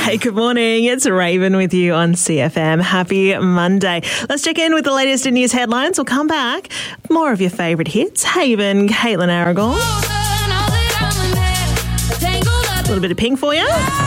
Hey, good morning. It's Raven with you on CFM. Happy Monday. Let's check in with the latest in news headlines. We'll come back. More of your favourite hits. Haven, Caitlin Aragon. A little bit of Pink for you.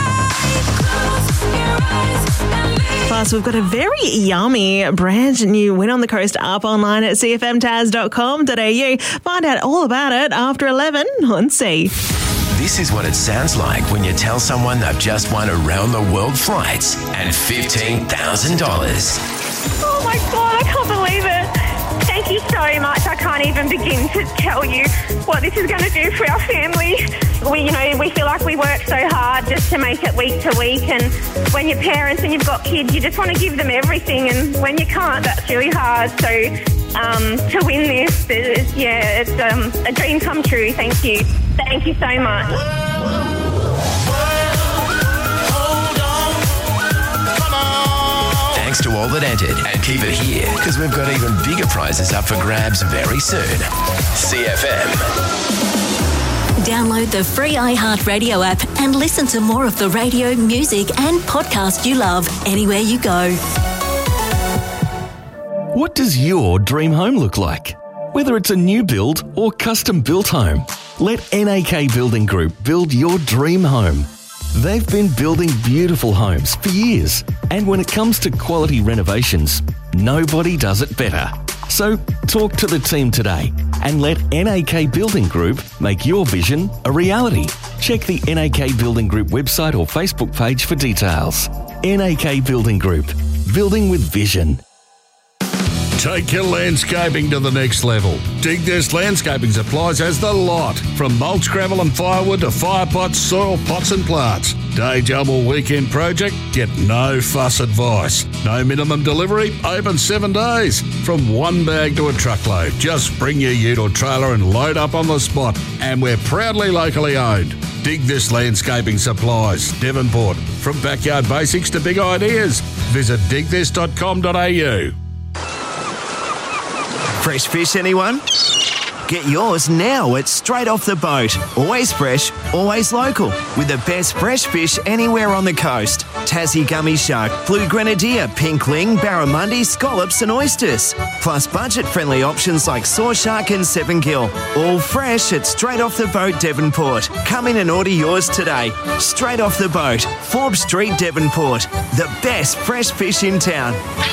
Plus, we've got a very yummy brand new Win on the Coast up online at cfmtaz.com.au. Find out all about it after 11 on C. This is what it sounds like when you tell someone they've just won around-the-world flights and $15,000. Oh my God, I can't believe it. Thank you so much. I can't even begin to tell you what this is going to do for our family. We feel like we work so hard just to make it week to week, and when you're parents and you've got kids, you just want to give them everything, and when you can't, that's really hard. So to win this, it's a dream come true. Thank you. Thank you so much. Thanks to all that entered, and keep it here because we've got even bigger prizes up for grabs very soon. CFM. Download the free iHeartRadio app and listen to more of the radio, music and podcast you love anywhere you go. What does your dream home look like? Whether it's a new build or custom-built home, let NAK Building Group build your dream home. They've been building beautiful homes for years, and when it comes to quality renovations, nobody does it better. So talk to the team today and let NAK Building Group make your vision a reality. Check the NAK Building Group website or Facebook page for details. NAK Building Group, building with vision. Take your landscaping to the next level. Dig This Landscaping Supplies has the lot. From mulch, gravel and firewood to fire pots, soil pots and plants. Day job or weekend project? Get no fuss advice. No minimum delivery? Open 7 days. From one bag to a truckload. Just bring your ute or trailer and load up on the spot. And we're proudly locally owned. Dig This Landscaping Supplies, Devonport. From backyard basics to big ideas. Visit digthis.com.au. Fresh fish, anyone? Get yours now at Straight Off the Boat. Always fresh, always local. With the best fresh fish anywhere on the coast. Tassie gummy shark, blue grenadier, pink ling, barramundi, scallops and oysters. Plus budget-friendly options like saw shark and 7-gill. All fresh at Straight Off the Boat, Devonport. Come in and order yours today. Straight Off the Boat, Forbes Street, Devonport. The best fresh fish in town.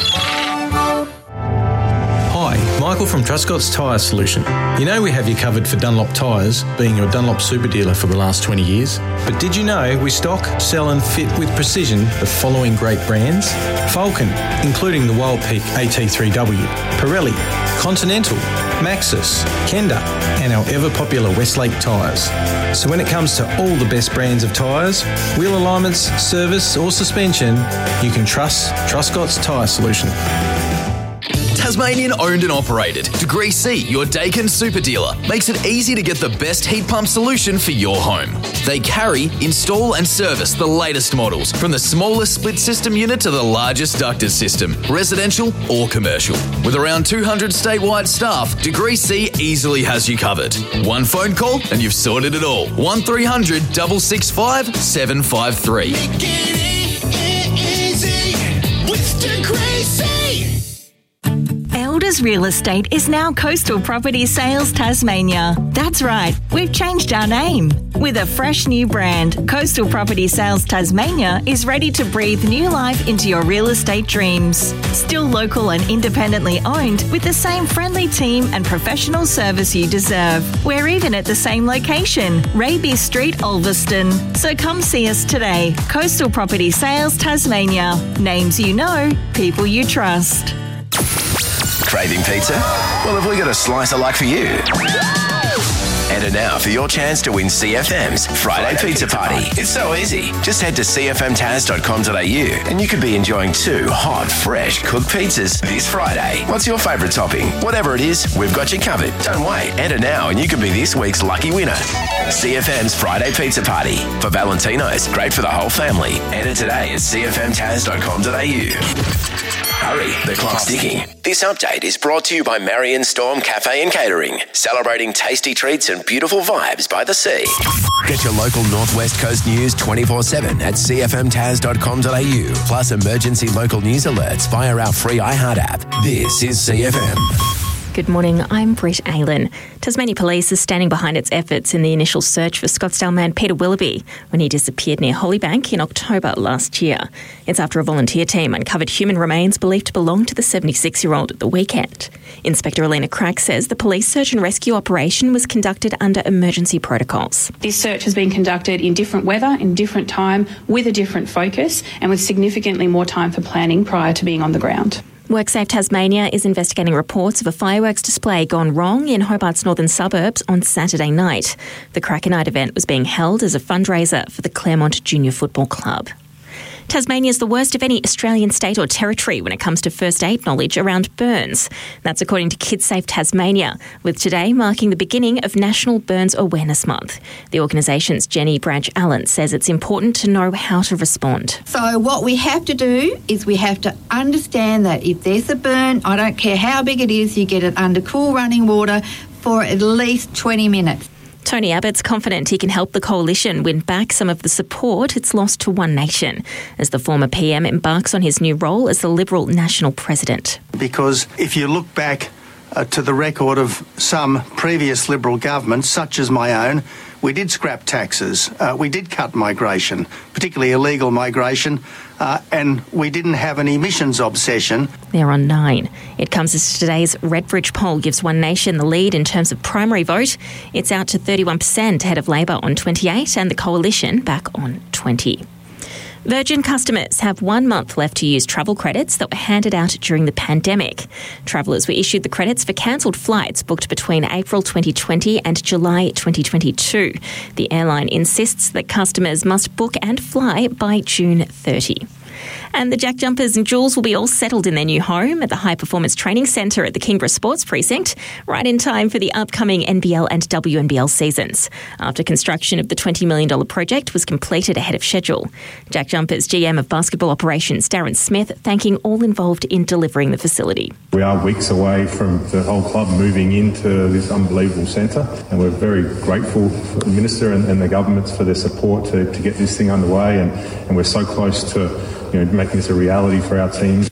Hi, Michael from Truscott's Tyre Solution. You know we have you covered for Dunlop tyres, being your Dunlop super dealer for the last 20 years. But did you know we stock, sell and fit with precision the following great brands? Falcon, including the Wild Peak AT3W, Pirelli, Continental, Maxxis, Kenda and our ever-popular Westlake tyres. So when it comes to all the best brands of tyres, wheel alignments, service or suspension, you can trust Truscott's Tyre Solution. Tasmanian owned and operated. Degree C, your Dakin super dealer, makes it easy to get the best heat pump solution for your home. They carry, install and service the latest models, from the smallest split system unit to the largest ducted system, residential or commercial. With around 200 statewide staff, Degree C easily has you covered. One phone call and you've sorted it all. 1300 665 753. Make it easy with Degree C. Elders Real Estate is now Coastal Property Sales Tasmania. That's right, we've changed our name. With a fresh new brand, Coastal Property Sales Tasmania is ready to breathe new life into your real estate dreams. Still local and independently owned, with the same friendly team and professional service you deserve. We're even at the same location, Raby Street, Ulverston. So come see us today. Coastal Property Sales Tasmania. Names you know, people you trust. Craving pizza? Well, have we got a slice of luck for you? Enter now for your chance to win CFM's Friday Pizza Party. It's so easy. Just head to cfmtaz.com.au and you could be enjoying 2 hot, fresh cooked pizzas this Friday. What's your favourite topping? Whatever it is, we've got you covered. Don't wait. Enter now and you could be this week's lucky winner. CFM's Friday Pizza Party. For Valentino's, great for the whole family. Enter today at cfmtaz.com.au. Hurry, the clock's ticking. This update is brought to you by Marion Storm Cafe and Catering, celebrating tasty treats and beautiful vibes by the sea. Get your local Northwest Coast news 24/7 at cfmtaz.com.au, plus emergency local news alerts via our free iHeart app. This is CFM. Good morning, I'm Britt Aylen. Tasmania Police is standing behind its efforts in the initial search for Scottsdale man Peter Willoughby when he disappeared near Hollybank in October last year. It's after a volunteer team uncovered human remains believed to belong to the 76-year-old at the weekend. Inspector Alina Crack says the police search and rescue operation was conducted under emergency protocols. This search has been conducted in different weather, in different time, with a different focus and with significantly more time for planning prior to being on the ground. WorkSafe Tasmania is investigating reports of a fireworks display gone wrong in Hobart's northern suburbs on Saturday night. The Cracker Night event was being held as a fundraiser for the Claremont Junior Football Club. Tasmania is the worst of any Australian state or territory when it comes to first aid knowledge around burns. That's according to KidSafe Tasmania, with today marking the beginning of National Burns Awareness Month. The organisation's Jenny Branch-Allen says it's important to know how to respond. So what we have to do is we have to understand that if there's a burn, I don't care how big it is, you get it under cool running water for at least 20 minutes. Tony Abbott's confident he can help the coalition win back some of the support it's lost to One Nation as the former PM embarks on his new role as the Liberal National President. Because if you look back to the record of some previous Liberal governments, such as my own, we did scrap taxes, we did cut migration, particularly illegal migration, and we didn't have an emissions obsession. They're on 9. It comes as today's Redbridge poll gives One Nation the lead in terms of primary vote. It's out to 31% ahead of Labor on 28 and the Coalition back on 20. Virgin customers have 1 month left to use travel credits that were handed out during the pandemic. Travellers were issued the credits for cancelled flights booked between April 2020 and July 2022. The airline insists that customers must book and fly by June 30. And the Jack Jumpers and Jules will be all settled in their new home at the High Performance Training Centre at the Kingborough Sports Precinct, right in time for the upcoming NBL and WNBL seasons, after construction of the $20 million project was completed ahead of schedule. Jack Jumpers GM of Basketball Operations, Darren Smith, thanking all involved in delivering the facility. We are weeks away from the whole club moving into this unbelievable centre, and we're very grateful for the Minister and the governments for their support to get this thing underway, and we're so close to making this a reality for our teams.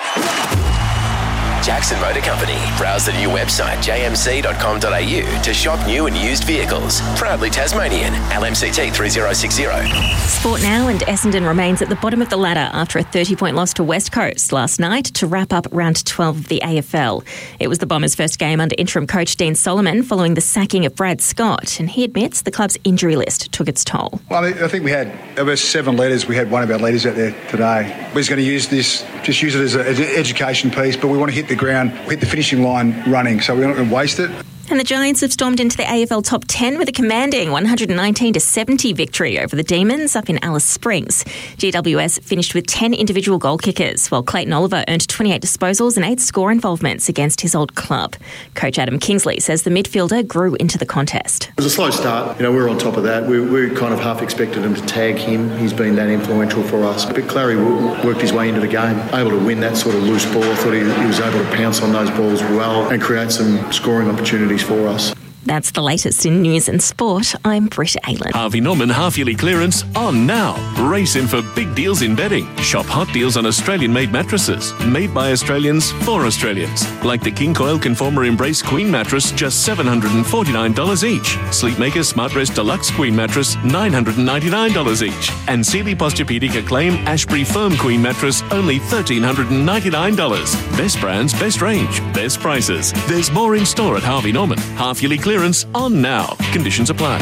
Jackson Motor Company. Browse the new website jmc.com.au to shop new and used vehicles. Proudly Tasmanian. LMCT 3060. Sport now, and Essendon remains at the bottom of the ladder after a 30-point loss to West Coast last night to wrap up round 12 of the AFL. It was the Bombers' first game under interim coach Dean Solomon following the sacking of Brad Scott, and he admits the club's injury list took its toll. Well, I think we had over 7 leaders. We had one of our leaders out there today. We're just going to use this, just use it as an education piece, but we want to hit the ground, hit the finishing line running, so we're not going to waste it. And the Giants have stormed into the AFL top 10 with a commanding 119-70 victory over the Demons up in Alice Springs. GWS finished with 10 individual goal kickers, while Clayton Oliver earned 28 disposals and 8 score involvements against his old club. Coach Adam Kingsley says the midfielder grew into the contest. It was a slow start. We were on top of that. We kind of half expected him to tag him. He's been that influential for us. But Clary worked his way into the game, able to win that sort of loose ball. I thought he was able to pounce on those balls well and create some scoring opportunities for us. That's the latest in news and sport. I'm Britt Aylen. Harvey Norman half-yearly clearance on now. Race in for big deals in bedding. Shop hot deals on Australian-made mattresses. Made by Australians for Australians. Like the King Coil Conformer Embrace Queen mattress, just $749 each. Sleepmaker Smartrest Deluxe Queen mattress, $999 each. And Sealy Posturepedic Acclaim Ashbury Firm Queen mattress, only $1,399. Best brands, best range, best prices. There's more in store at Harvey Norman. Half-yearly clearance on now. Conditions apply.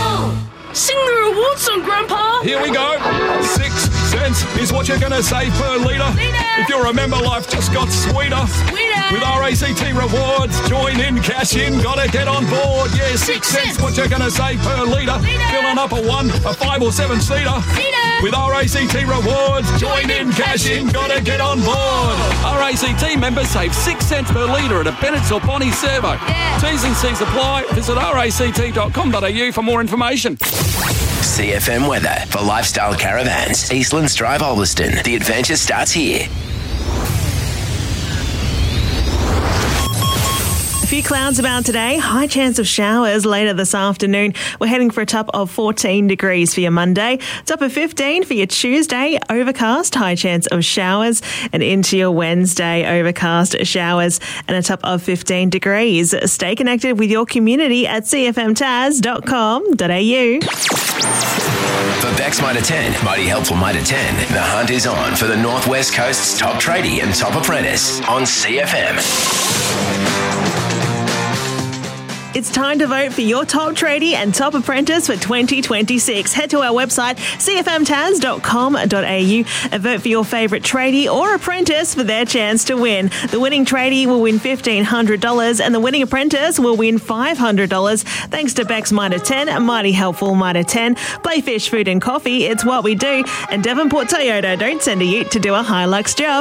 Sing the reward song, Grandpa. Here we go. 6 cents is what you're going to save per litre. If you remember, life just got sweeter. With RACT rewards, join in, cash in, gotta get on board. Yeah, 6 cents what you're going to save per litre. Filling up a 1, a 5 or 7 seater. With RACT rewards, join in, cash in, gotta get on board. RACT members save 6 cents per litre at a Bennett's or Bonnie servo. T's and C's apply. Visit ract.com.au for more information. CFM weather for Lifestyle Caravans. Eastlands Drive, Ulverston. The adventure starts here. few clouds about today. High chance of showers later this afternoon. We're heading for a top of 14 degrees for your Monday. Top of 15 for your Tuesday. Overcast, high chance of showers. And into your Wednesday, overcast, showers. And a top of 15 degrees. Stay connected with your community at cfmtaz.com.au. For Bex Mitre 10, Mighty Helpful Mitre 10, the hunt is on for the North West Coast's top tradie and top apprentice on CFM. It's time to vote for your top tradie and top apprentice for 2026. Head to our website, cfmtaz.com.au, and vote for your favourite tradie or apprentice for their chance to win. The winning tradie will win $1,500 and the winning apprentice will win $500. Thanks to Bex Mitre 10, Mighty Helpful Mitre 10, Play Fish, Food and Coffee, It's What We Do, and Devonport Toyota. Don't send a ute to do a Hilux job.